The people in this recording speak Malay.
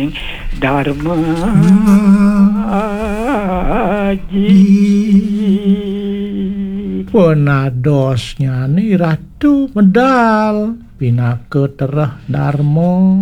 Dharma Aji Penadosnya ni Ratu medal pinake terah Darmo